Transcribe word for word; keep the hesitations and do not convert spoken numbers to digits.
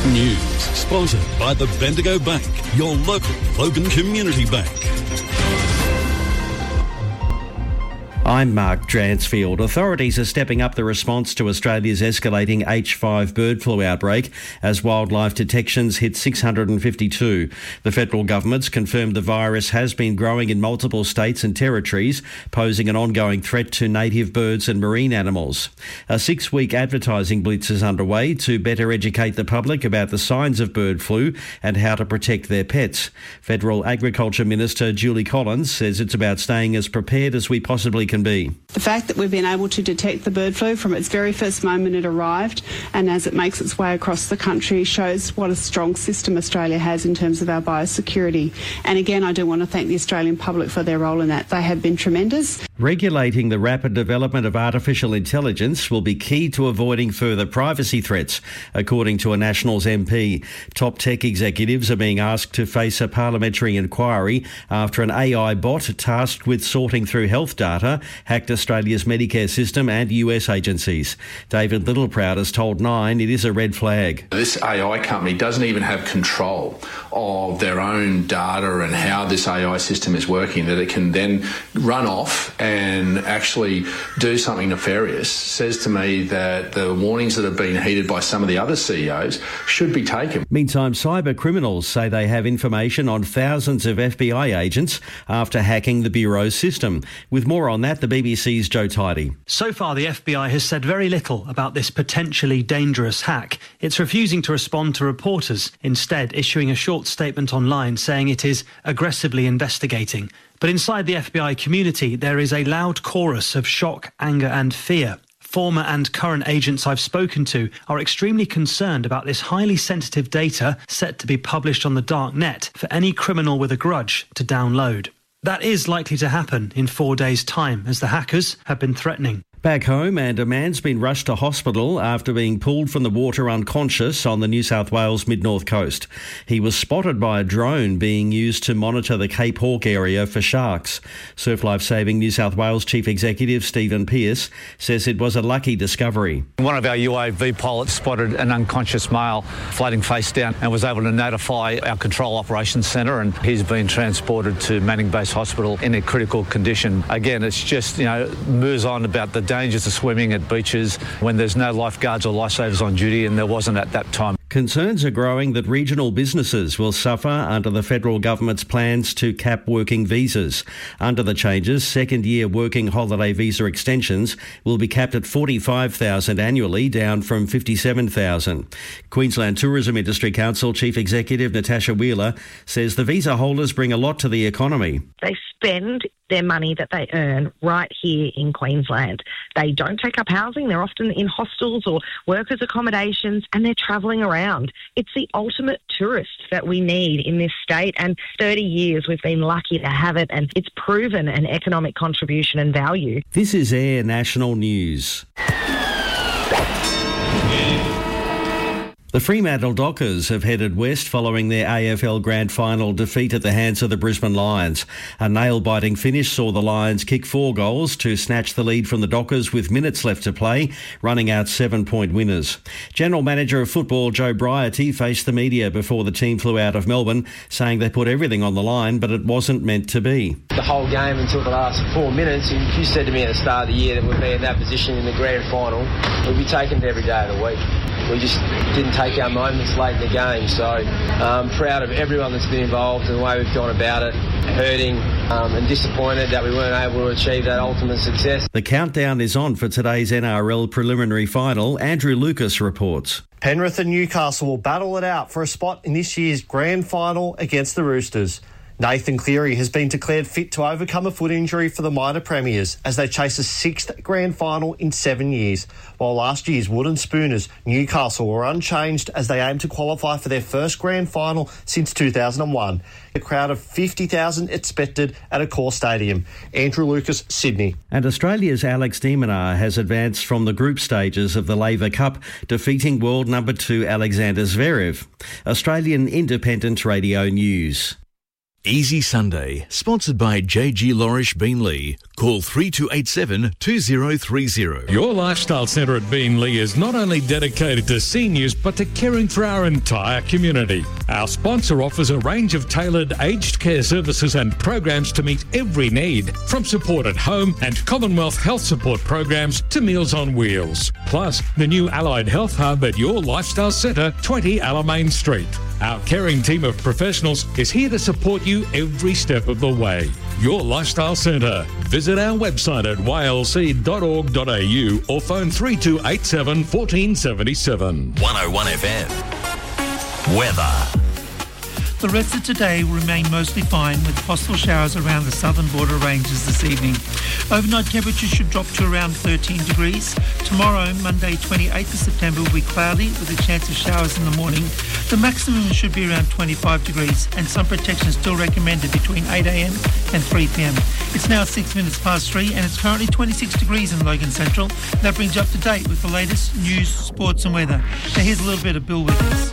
News sponsored by the Bendigo Bank, your local Logan Community Bank. I'm Mark Dransfield. Authorities are stepping up the response to Australia's escalating H five bird flu outbreak as wildlife detections hit six hundred fifty-two. The federal government's confirmed the virus has been growing in multiple states and territories, posing an ongoing threat to native birds and marine animals. A six-week advertising blitz is underway to better educate the public about the signs of bird flu and how to protect their pets. Federal Agriculture Minister Julie Collins says it's about staying as prepared as we possibly can be. The fact that we've been able to detect the bird flu from its very first moment it arrived and as it makes its way across the country shows what a strong system Australia has in terms of our biosecurity. And again, I do want to thank the Australian public for their role in that. They have been tremendous. Regulating the rapid development of artificial intelligence will be key to avoiding further privacy threats, according to a Nationals M P. Top tech executives are being asked to face a parliamentary inquiry after an A I bot tasked with sorting through health data hacked Australia's Medicare system and U S agencies. David Littleproud has told Nine it is a red flag. This A I company doesn't even have control of their own data and how this A I system is working, that it can then run off and actually do something nefarious. Says to me that the warnings that have been heeded by some of the other C E Os should be taken. Meantime, cyber criminals say they have information on thousands of F B I agents after hacking the Bureau's system. With more on that, the B B C's Joe Tidy. So far, the F B I has said very little about this potentially dangerous hack. It's refusing to respond to reporters, instead issuing a short statement online saying it is aggressively investigating. But inside the F B I community, there is a loud chorus of shock, anger and fear. Former and current agents I've spoken to are extremely concerned about this highly sensitive data set to be published on the dark net for any criminal with a grudge to download. That is likely to happen in four days' time, as the hackers have been threatening. Back home, and a man's been rushed to hospital after being pulled from the water unconscious on the New South Wales mid-north coast. He was spotted by a drone being used to monitor the Cape Hawke area for sharks. Surf Life Saving New South Wales Chief Executive Stephen Pearce says it was a lucky discovery. One of our U A V pilots spotted an unconscious male floating face down and was able to notify our control operations centre, and he's been transported to Manning Base Hospital in a critical condition. Again, it's just, you know, moves on about the dangers of swimming at beaches when there's no lifeguards or lifesavers on duty, and there wasn't at that time. Concerns are growing that regional businesses will suffer under the federal government's plans to cap working visas. Under the changes, second-year working holiday visa extensions will be capped at forty-five thousand dollars annually, down from fifty-seven thousand dollars. Queensland Tourism Industry Council Chief Executive Natasha Wheeler says the visa holders bring a lot to the economy. They spend their money that they earn right here in Queensland. They don't take up housing. They're often in hostels or workers' accommodations, and they're travelling around. It's the ultimate tourist that we need in this state, and thirty years we've been lucky to have it, and it's proven an economic contribution and value. This is Air National News. The Fremantle Dockers have headed west following their A F L Grand Final defeat at the hands of the Brisbane Lions. A nail-biting finish saw the Lions kick four goals to snatch the lead from the Dockers with minutes left to play, running out seven-point winners. General Manager of Football Joe Briarty faced the media before the team flew out of Melbourne, saying they put everything on the line, but it wasn't meant to be. The whole game until the last four minutes, if you said to me at the start of the year that we'd be in that position in the Grand Final, we'd be taking it every day of the week. We just didn't take our moments late in the game, so I'm um, proud of everyone that's been involved and the way we've gone about it. Hurting um, and disappointed that we weren't able to achieve that ultimate success. The countdown is on for today's N R L preliminary final. Andrew Lucas reports. Penrith and Newcastle will battle it out for a spot in this year's grand final against the Roosters. Nathan Cleary has been declared fit to overcome a foot injury for the minor premiers as they chase a sixth grand final in seven years, while last year's Wooden Spooners, Newcastle, were unchanged as they aim to qualify for their first grand final since two thousand one. A crowd of fifty thousand expected at Accor Stadium. Andrew Lucas, Sydney. And Australia's Alex de Minaur has advanced from the group stages of the Laver Cup, defeating world number two Alexander Zverev. Australian Independent Radio News. Easy Sunday, sponsored by J G Lorish Beanley. Call three two eight seven two zero three zero. Your Lifestyle Centre at Beanley is not only dedicated to seniors, but to caring for our entire community. Our sponsor offers a range of tailored aged care services and programs to meet every need, from support at home and Commonwealth health support programs to Meals on Wheels. Plus, the new Allied Health Hub at Your Lifestyle Centre, twenty Alamein Street. Our caring team of professionals is here to support you every step of the way. Your Lifestyle Centre. Visit our website at y l c dot org dot a u or phone three two eight seven one four seven seven. one oh one F M. Weather. The rest of today will remain mostly fine, with possible showers around the southern border ranges this evening. Overnight temperatures should drop to around thirteen degrees. Tomorrow, Monday twenty-eighth of September, will be cloudy with a chance of showers in the morning. The maximum should be around twenty-five degrees, and sun protection is still recommended between eight a m and three p m. It's now six minutes past three, and it's currently twenty-six degrees in Logan Central. That brings you up to date with the latest news, sports and weather. Now here's a little bit of Bill Withers.